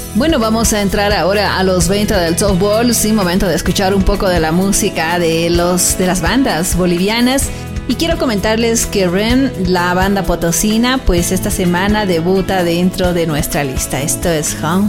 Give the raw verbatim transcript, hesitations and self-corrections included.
Bueno, vamos a entrar ahora a los veinte del softball, sí, momento de escuchar un poco de la música de los de las bandas bolivianas. Y quiero comentarles que R E M, la banda potosina, pues esta semana debuta dentro de nuestra lista. Esto es Home